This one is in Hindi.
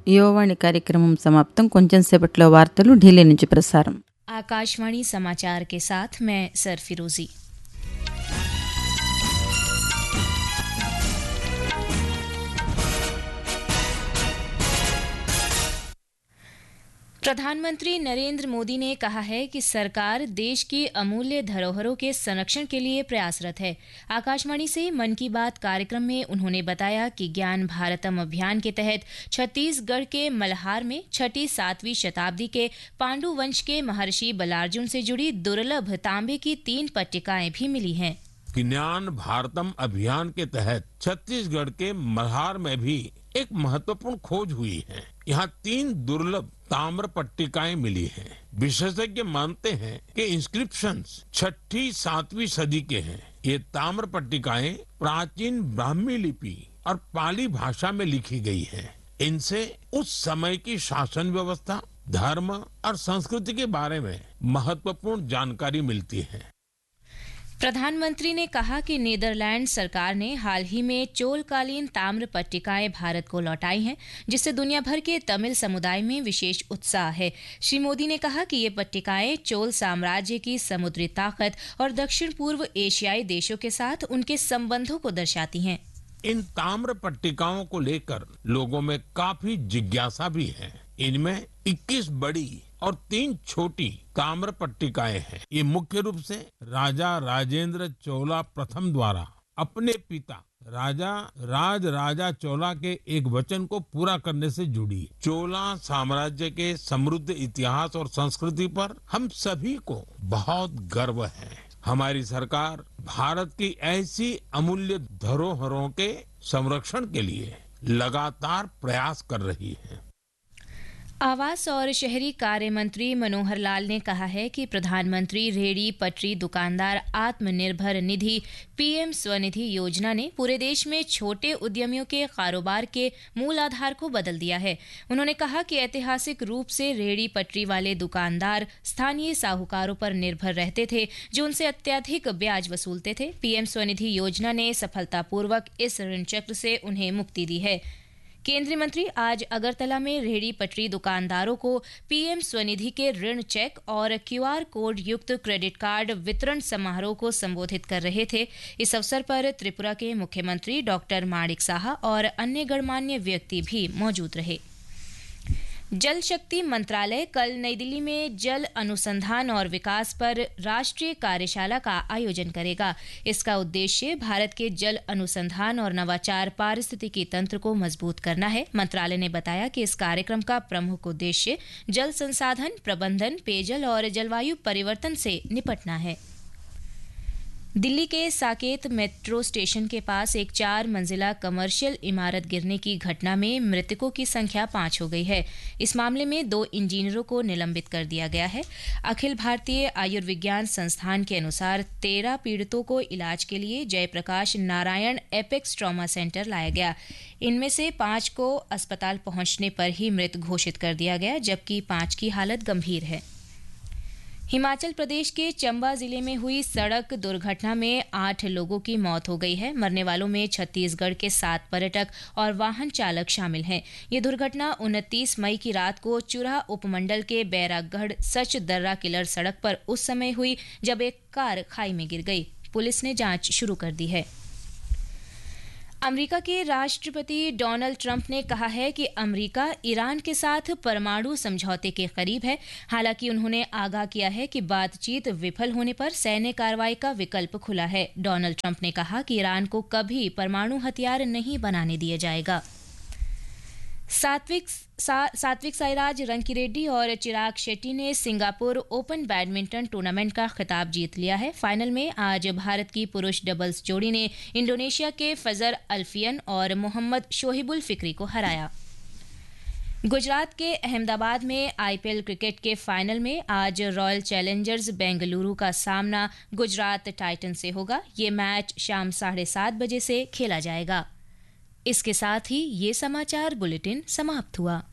యువవాణి కార్యక్రమం సమాప్తం. కొంచెం సేపట్లో వార్తలు ఢిల్లీ నుంచి ప్రసారం. आकाशवाणी समाचार के साथ मैं सर फिरोजी। प्रधानमंत्री नरेंद्र मोदी ने कहा है कि सरकार देश की अमूल्य धरोहरों के संरक्षण के लिए प्रयासरत है। आकाशवाणी से मन की बात कार्यक्रम में उन्होंने बताया कि ज्ञान भारतम अभियान के तहत छत्तीसगढ़ के मल्हार में 6ठी-7वीं शताब्दी के पांडु वंश के महर्षि बलार्जुन से जुड़ी दुर्लभ तांबे की 3 पट्टिकाएं भी मिली हैं। ज्ञान भारतम अभियान के तहत छत्तीसगढ़ के मल्हार में भी एक महत्वपूर्ण खोज हुई है। यहाँ 3 दुर्लभ ताम्र पट्टिकाएं मिली हैं। विशेषज्ञ मानते हैं कि इंस्क्रिप्शंस 6ठी-7वीं सदी के हैं। ये ताम्र पट्टिकाएं प्राचीन ब्राह्मी लिपि और पाली भाषा में लिखी गई हैं। इनसे उस समय की शासन व्यवस्था, धर्म और संस्कृति के बारे में महत्वपूर्ण जानकारी मिलती है। प्रधानमंत्री ने कहा कि नीदरलैंड सरकार ने हाल ही में चोलकालीन ताम्र पट्टिकाएं भारत को लौटाई हैं, जिससे दुनिया भर के तमिल समुदाय में विशेष उत्साह है। श्री मोदी ने कहा कि ये पट्टिकाएं चोल साम्राज्य की समुद्री ताकत और दक्षिण पूर्व एशियाई देशों के साथ उनके संबंधों को दर्शाती हैं। इन ताम्र पट्टिकाओं को लेकर लोगों में काफी जिज्ञासा भी है। इनमें 21 बड़ी और 3 छोटी ताम्र पट्टिकाएं हैं। ये मुख्य रूप से राजा राजेंद्र चोला प्रथम द्वारा अपने पिता राजा चोला के एक वचन को पूरा करने से जुड़ी। चोला साम्राज्य के समृद्ध इतिहास और संस्कृति पर हम सभी को बहुत गर्व है। हमारी सरकार भारत की ऐसी अमूल्य धरोहरों के संरक्षण के लिए लगातार प्रयास कर रही है। आवास और शहरी कार्य मंत्री मनोहर लाल ने कहा है कि प्रधानमंत्री रेहड़ी पटरी दुकानदार आत्मनिर्भर निधि पीएम स्वनिधि योजना ने पूरे देश में छोटे उद्यमियों के कारोबार के मूल आधार को बदल दिया है। उन्होंने कहा कि ऐतिहासिक रूप से रेहड़ी पटरी वाले दुकानदार स्थानीय साहूकारों पर निर्भर रहते थे, जो उनसे अत्यधिक ब्याज वसूलते थे। पीएम स्वनिधि योजना ने सफलतापूर्वक इस ऋण चक्र से उन्हें मुक्ति दी है। केंद्रीय मंत्री आज अगरतला में रेहड़ी पटरी दुकानदारों को पीएम स्वनिधि के ऋण चेक और क्यूआर कोड युक्त क्रेडिट कार्ड वितरण समारोह को संबोधित कर रहे थे। इस अवसर पर त्रिपुरा के मुख्यमंत्री डॉक्टर माणिक साहा और अन्य गणमान्य व्यक्ति भी मौजूद रहे। जल शक्ति मंत्रालय कल नई दिल्ली में जल अनुसंधान और विकास पर राष्ट्रीय कार्यशाला का आयोजन करेगा। इसका उद्देश्य भारत के जल अनुसंधान और नवाचार पारिस्थितिकी तंत्र को मजबूत करना है। मंत्रालय ने बताया कि इस कार्यक्रम का प्रमुख उद्देश्य जल संसाधन प्रबंधन, पेयजल और जलवायु परिवर्तन से निपटना है। दिल्ली के साकेत मेट्रो स्टेशन के पास एक 4 मंजिला कमर्शियल इमारत गिरने की घटना में मृतकों की संख्या 5 हो गई है। इस मामले में 2 इंजीनियरों को निलंबित कर दिया गया है। अखिल भारतीय आयुर्विज्ञान संस्थान के अनुसार 13 पीड़ितों को इलाज के लिए Jayaprakash Narayan apex trauma centre लाया गया। इनमें से 5 को अस्पताल पहुंचने पर ही मृत घोषित कर दिया गया, जबकि 5 की हालत गंभीर है। हिमाचल प्रदेश के चंबा जिले में हुई सड़क दुर्घटना में 8 लोगों की मौत हो गई है। मरने वालों में छत्तीसगढ़ के 7 पर्यटक और वाहन चालक शामिल हैं। ये दुर्घटना 29 मई की रात को चुरा उपमंडल के बैरागढ़ सच दर्रा किलर सड़क पर उस समय हुई जब एक कार खाई में गिर गई। पुलिस ने जांच शुरू कर दी है। अमेरिका के राष्ट्रपति डोनाल्ड ट्रंप ने कहा है कि अमेरिका ईरान के साथ परमाणु समझौते के करीब है। हालांकि उन्होंने आगाह किया है कि बातचीत विफल होने पर सैन्य कार्रवाई का विकल्प खुला है। डोनाल्ड ट्रंप ने कहा कि ईरान को कभी परमाणु हथियार नहीं बनाने दिया जाएगा। सात्विक साईराज रंकीरेड्डी और चिराग शेट्टी ने सिंगापुर ओपन बैडमिंटन टूर्नामेंट का खिताब जीत लिया है। फाइनल में आज भारत की पुरुष डबल्स जोड़ी ने इंडोनेशिया के फजर अल्फियन और मोहम्मद शोहिबुल फिक्री को हराया। गुजरात के अहमदाबाद में आईपीएल क्रिकेट के फाइनल में आज रॉयल चैलेंजर्स बेंगलुरु का सामना गुजरात टाइटन से होगा। ये मैच शाम 7:30 बजे से खेला जाएगा। इसके साथ ही ये समाचार बुलेटिन समाप्त हुआ।